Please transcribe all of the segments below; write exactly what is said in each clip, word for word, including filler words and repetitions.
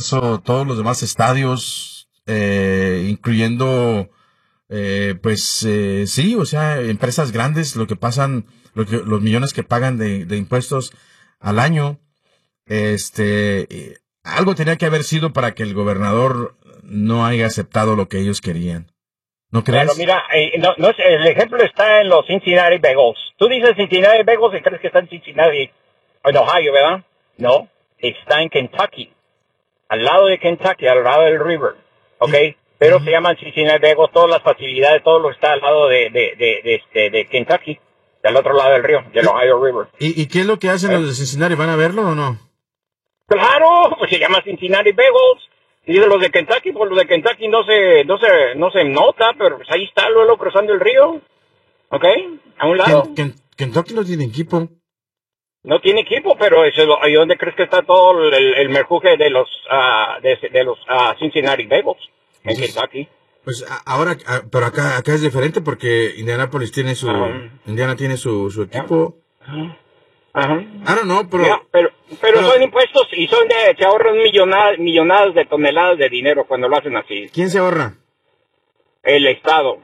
eso todos los demás estadios, eh, incluyendo, eh, pues, eh, sí, o sea, empresas grandes, lo que pasan, lo que, los millones que pagan de, de impuestos al año, este, eh, algo tenía que haber sido para que el gobernador no haya aceptado lo que ellos querían. ¿No crees? Bueno, mira, eh, no, no, el ejemplo está en los Cincinnati Bengals. Tú dices Cincinnati Bengals y crees que está en Cincinnati, en Ohio, ¿verdad? No, está en Kentucky, al lado de Kentucky, al lado del River, ¿ok? Pero se llaman Cincinnati Bengals, todas las facilidades, todo lo que está al lado de, de, de, de, este, de Kentucky, del otro lado del río, del Ohio River. ¿Y, y qué es lo que hacen ¿Eh? los de Cincinnati? ¿Van a verlo o no? Claro, pues se llama Cincinnati Bengals. Y de los de Kentucky, pues los de Kentucky no se, no se, no se nota, pero pues ahí está luego cruzando el río, ¿ok? A un lado. Ken, Ken, Kentucky no tiene equipo. No tiene equipo, pero eso, ¿ahí dónde crees que está todo el, el merjuje de los, uh, de, de los uh, Cincinnati Bengals? En pues, Kentucky. Pues ahora, pero acá, acá es diferente porque Indianapolis tiene su, uh-huh. Indiana tiene su, su equipo. Uh-huh. Ajá. I don't know, pero, yeah, pero, pero... Pero son impuestos y son de... Se ahorran millonadas, millonadas de toneladas de dinero cuando lo hacen así. ¿Quién se ahorra? El Estado.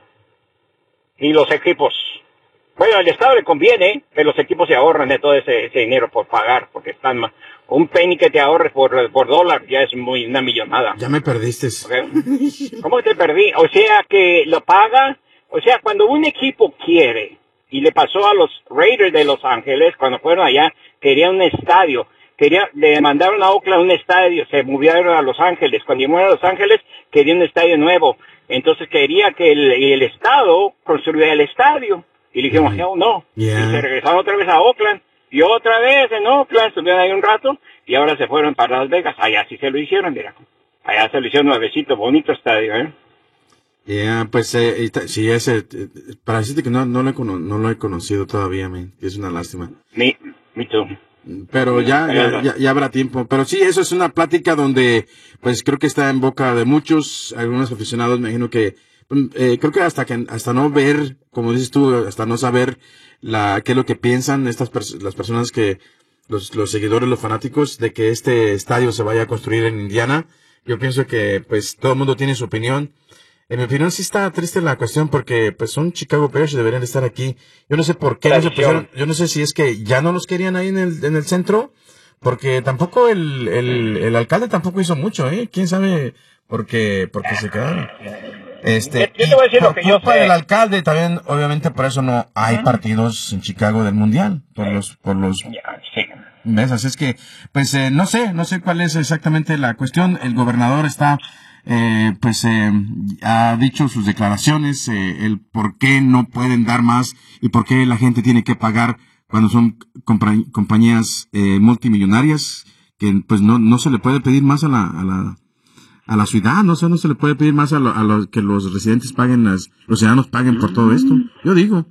Y los equipos. Bueno, al Estado le conviene, pero los equipos se ahorran de todo ese, ese dinero por pagar, porque están más... Un penny que te ahorres por, por dólar ya es muy una millonada. Ya me perdiste. ¿Okay? ¿Cómo que te perdí? O sea que lo paga... O sea, cuando un equipo quiere... Y le pasó a los Raiders de Los Ángeles, cuando fueron allá, querían un estadio. Quería, le mandaron a Oakland un estadio, se movieron a Los Ángeles. Cuando llegaron a Los Ángeles, querían un estadio nuevo. Entonces quería que el, el Estado construyera el estadio. Y le dijimos, no, no. Yeah. Y se regresaron otra vez a Oakland. Y otra vez en Oakland, estuvieron ahí un rato. Y ahora se fueron para Las Vegas. Allá sí se lo hicieron, mira. Allá se lo hicieron nuevecito, bonito estadio, ¿eh? Ya, yeah, pues, eh, sí, ese, eh, para decirte que no, no, lo he cono- no lo he conocido todavía, man. Es una lástima. Me, me too. Pero ya, ya, ya, ya habrá tiempo. Pero sí, eso es una plática donde, pues, creo que está en boca de muchos, algunos aficionados, me imagino que, eh, creo que hasta que, hasta no ver, como dices tú, hasta no saber la, qué es lo que piensan estas, pers- las personas que, los, los seguidores, los fanáticos, de que este estadio se vaya a construir en Indiana. Yo pienso que, pues, todo el mundo tiene su opinión. En mi opinión sí está triste la cuestión porque pues son Chicago Bears y deberían de estar aquí. Yo no sé por qué no se pusieron, yo no sé si es que ya no los querían ahí en el, en el centro, porque tampoco el, el, el alcalde tampoco hizo mucho, ¿eh? ¿Quién sabe por qué, por qué se quedaron? Este, yo te voy a decir lo que yo sé. El alcalde también, obviamente por eso no hay partidos en Chicago del Mundial, por los, por los... Sí. ¿Ves? Así es que, pues eh, no sé, no sé cuál es exactamente la cuestión. El gobernador está... Eh, pues eh, ha dicho sus declaraciones, eh, el por qué no pueden dar más y por qué la gente tiene que pagar cuando son compa- compañías eh, multimillonarias, que pues no no se le puede pedir más a la a la a la ciudad, no sé, no se le puede pedir más a lo, a lo que los residentes paguen, las, los ciudadanos paguen por todo esto. Yo digo.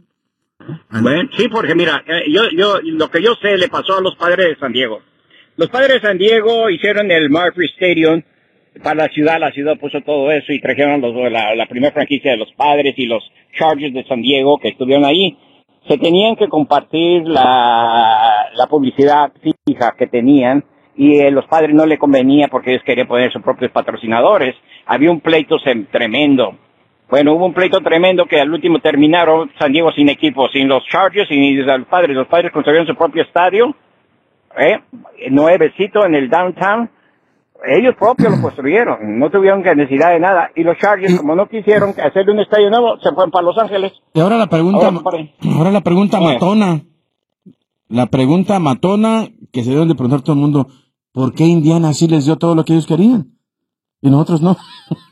Bueno, sí, porque mira, eh, yo yo lo que yo sé le pasó a los Padres de San Diego. Los Padres de San Diego hicieron el Murphy Stadium para la ciudad, la ciudad puso todo eso y trajeron los, la, la primera franquicia de los Padres y los Chargers de San Diego que estuvieron ahí. Se tenían que compartir la, la publicidad fija que tenían y a eh, los Padres no le convenía porque ellos querían poner sus propios patrocinadores. Había un pleito tremendo. Bueno, hubo un pleito tremendo que al último terminaron San Diego sin equipo, sin los Chargers y ni los Padres. Los Padres construyeron su propio estadio, ¿eh? Nuevecito en el downtown. Ellos propios lo construyeron, no tuvieron necesidad de nada. Y los Chargers, y, como no quisieron hacerle un estadio nuevo, se fueron para Los Ángeles. Y ahora la pregunta, ahora, para... ahora la pregunta eh. matona. La pregunta matona que se deben de preguntar todo el mundo, ¿por qué Indiana sí les dio todo lo que ellos querían? Y nosotros no.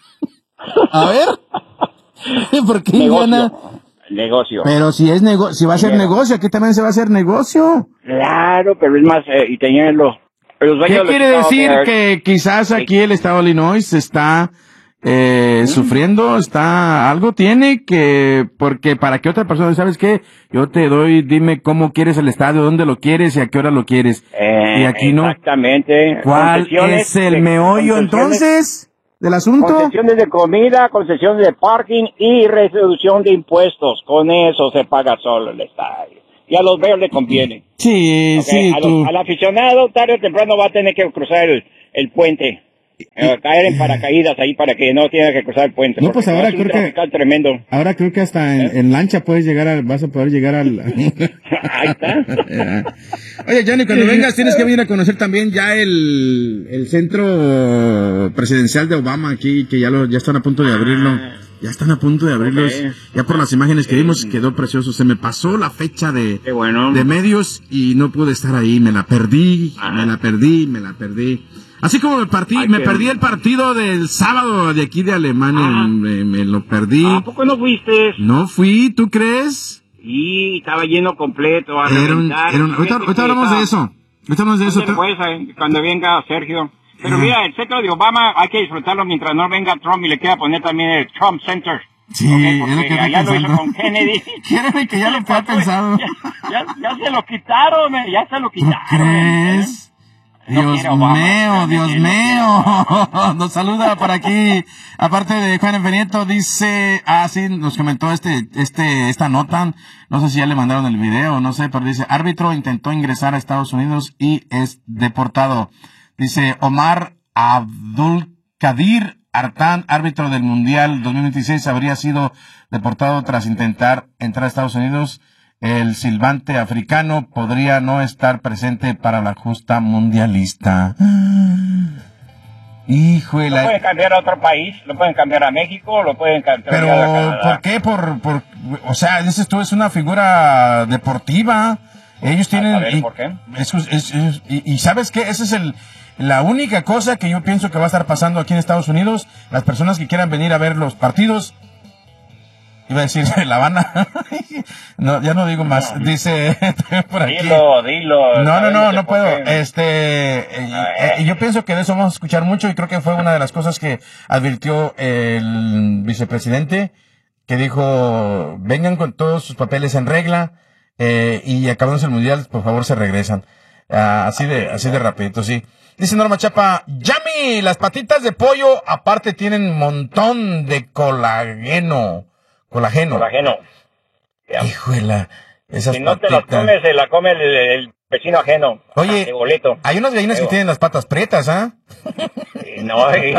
A ver. ¿Por qué negocio, Indiana? Negocio. Pero si es nego si va a ser Dinero. negocio, aquí también se va a hacer negocio. Claro, pero es más, eh, y tenían los... ¿Qué quiere decir que quizás aquí el estado de Illinois está eh, sufriendo, está, algo tiene que, porque para que otra persona, ¿sabes qué? Yo te doy, dime cómo quieres el estadio, dónde lo quieres y a qué hora lo quieres. Eh, y aquí no. Exactamente. ¿Cuál es el meollo entonces del asunto? Concesiones de comida, concesiones de parking y resolución de impuestos. Con eso se paga solo el estadio. Y a los Bears le conviene. Sí, okay, sí, a tú. Los, al aficionado tarde o temprano va a tener que cruzar el, el puente. eh, caer en paracaídas ahí para que no tenga que cruzar el puente. No, pues ahora es creo un que tremendo. Ahora creo que hasta en, ¿Eh? en lancha puedes llegar al, vas a poder llegar al. Ahí está. Oye, Johnny, cuando vengas tienes que venir a conocer también ya el, el centro presidencial de Obama aquí, que ya lo, ya están a punto de abrirlo. Ya están a punto de abrirlos. Okay. Ya por las imágenes que vimos quedó precioso. Se me pasó la fecha de, bueno. de medios y no pude estar ahí. Me la perdí, Ajá. me la perdí, me la perdí. Así como me partí, Ay, me que... perdí el partido del sábado de aquí de Alemania. Me, me lo perdí. ¿A poco no fuiste? No fui, ¿tú crees? Sí, estaba lleno completo. A era un, era un, ahorita, ahorita hablamos estaba... de eso. Ahorita hablamos de eso. Después, cuando venga Sergio. Pero Ajá. mira, el centro de Obama hay que disfrutarlo mientras no venga Trump y le quiera poner también el Trump Center. Sí, okay, es lo que allá lo hizo con Kennedy. Créeme que ya lo había pensado. Ya, ya, ya se lo quitaron, ya se lo quitaron. ¿Tú crees? No Dios mío, Dios mío. Nos saluda por aquí, aparte de Juan Enfernieto, dice, ah, sí, nos comentó este, este, esta nota, no sé si ya le mandaron el video, no sé, pero dice, árbitro intentó ingresar a Estados Unidos y es deportado. Dice, Omar Abdulkadir Artan, árbitro del Mundial dos mil veintiséis, habría sido deportado tras intentar entrar a Estados Unidos. El silbante africano podría no estar presente para la justa mundialista. Híjole. Lo pueden cambiar a otro país, lo pueden cambiar a México, lo pueden cambiar Pero, a Canadá. ¿por qué? Por, por, o sea, dices tú, es una figura deportiva. Ellos tienen... A ver, y, ¿por qué? Eso es, es, es, y, y ¿sabes qué? Esa es el, la única cosa que yo pienso que va a estar pasando aquí en Estados Unidos. Las personas que quieran venir a ver los partidos... Iba a decir La Habana. No, ya no digo más. No. Dice por aquí. Dilo, dilo. No, no, no, no puedo. Este, eh, eh, yo pienso que de eso vamos a escuchar mucho y creo que fue una de las cosas que advirtió el vicepresidente, que dijo, vengan con todos sus papeles en regla eh, y acabándose el mundial, por favor se regresan. Ah, así de, así de rapidito, sí. Dice Norma Chapa, Yami, las patitas de pollo aparte tienen montón de colageno. Colageno. Colageno. Híjole, esas si no patitas. te las comes, se la come el, el vecino ajeno. Oye, de boleto. Hay unas gallinas Digo. que tienen las patas prietas, ¿ah? ¿eh? No, y...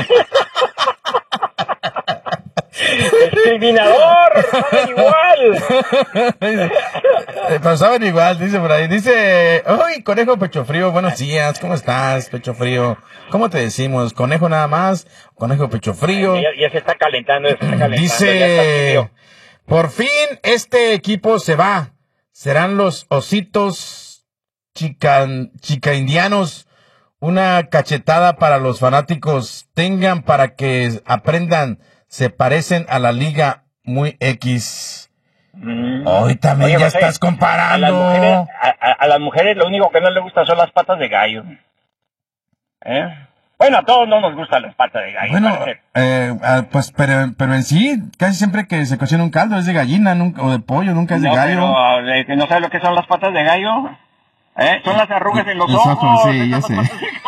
¡Discriminador! ¡Saben igual! Pero saben igual, dice por ahí. Dice, uy, Conejo Pecho Frío, buenos días, ¿cómo estás, Pecho Frío? ¿Cómo te decimos? ¿Conejo nada más? ¿Conejo Pecho Frío? Ya, ya se está calentando, ya se está calentando. Dice, por fin este equipo se va. Serán los ositos chica, chica indianos. Una cachetada para los fanáticos. Tengan para que aprendan. Se parecen a la Liga muy X. Mm. Hoy también Oye, ya pues, estás comparando. A las, mujeres, a, a, a las mujeres lo único que no les gusta son las patas de gallo. ¿Eh? Bueno, a todos no nos gustan las patas de gallo. Bueno, eh, pues, pero, pero en sí, casi siempre que se cocina un caldo es de gallina nunca, o de pollo, nunca es de no, gallo. Pero, que no sabes lo que son las patas de gallo. ¿Eh? Son las arrugas en los Los ojos. ojos, sí, ya sé.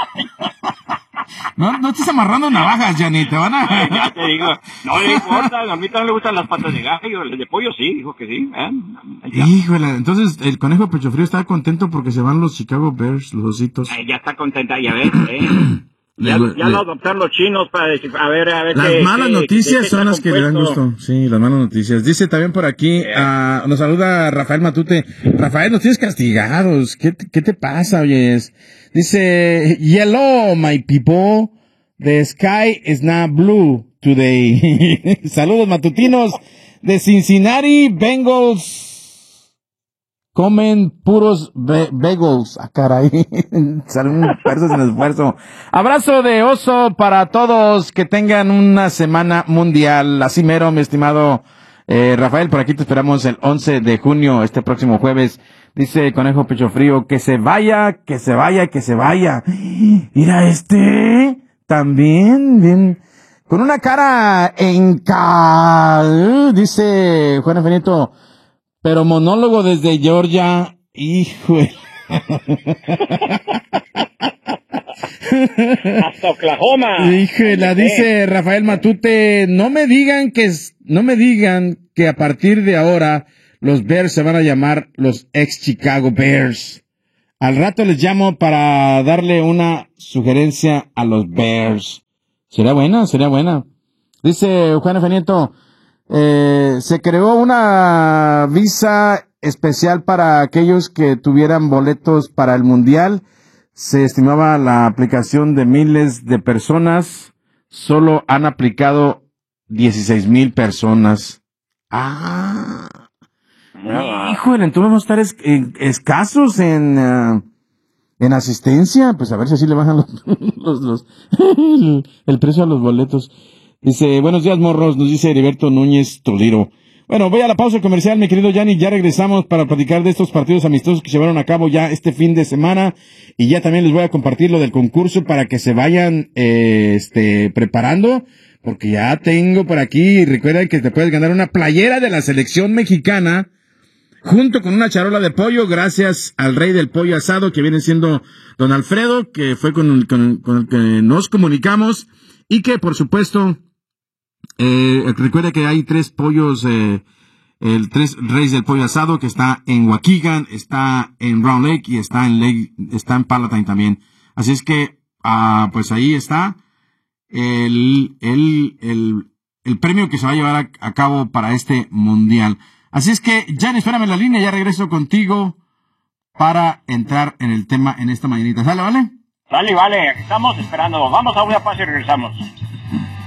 No, no estés amarrando navajas, Johnny, te van a... Ya te digo, no le importa, a mí también le gustan las patas de gallo, el de pollo sí, dijo que sí. ¿eh? Híjole, entonces el Conejo Pecho Frío está contento porque se van los Chicago Bears, los ositos. Eh, ya está contenta, ya ves, ¿eh? Ya, le, ya le, lo adoptaron los chinos para decir, a ver, a ver. Las qué, malas qué, noticias qué, son las que le dan gusto. Sí, las malas noticias. Dice también por aquí, yeah. uh, nos saluda Rafael Matute. Rafael, nos tienes castigados. ¿Qué, qué te pasa, oyes? Dice, hello, my people. The sky is not blue today. Saludos matutinos de Cincinnati Bengals. Comen puros be- bagels. Ah, caray. Salen persos en esfuerzo. Abrazo de oso para todos. Que tengan una semana mundial. Así mero, mi estimado eh, Rafael. Por aquí te esperamos el once de junio, este próximo jueves. Dice Conejo Pecho Frío, que se vaya, que se vaya, que se vaya. Mira este. También, bien. Con una cara encal. Dice Juan Benito. Pero monólogo desde Georgia, hijo. Hasta Oklahoma. Híjole, dice Rafael Matute, no me digan que no me digan que a partir de ahora los Bears se van a llamar los ex Chicago Bears. Al rato les llamo para darle una sugerencia a los Bears. Sería buena, sería buena. Dice Juan F. Nieto, eh, se creó una visa especial para aquellos que tuvieran boletos para el Mundial. Se estimaba la aplicación de miles de personas. Solo han aplicado dieciséis mil personas. Ah, híjole, entonces vamos a estar es, en, escasos en, uh, en asistencia. Pues a ver si así le bajan los, los, los el, el precio a los boletos. Dice, buenos días, morros, nos dice Heriberto Núñez Toliro. Bueno, voy a la pausa comercial, mi querido Yanni, ya regresamos para platicar de estos partidos amistosos que se llevaron a cabo ya este fin de semana, y ya también les voy a compartir lo del concurso para que se vayan eh, este preparando, porque ya tengo por aquí, recuerden que te puedes ganar una playera de la selección mexicana, junto con una charola de pollo, gracias al rey del pollo asado, que viene siendo don Alfredo, que fue con, con, con el que nos comunicamos, y que por supuesto... Eh, recuerda que hay tres pollos, eh, el tres Reyes del Pollo Asado, que está en Waukegan, está en Round Lake y está en Lake, está en Palatine también. Así es que, ah, pues ahí está el, el, el, el premio que se va a llevar a, a cabo para este mundial. Así es que, Jan, espérame en la línea, ya regreso contigo para entrar en el tema en esta mañanita. ¿Sale, vale? Sale, vale, estamos esperando. Vamos a una pausa y regresamos.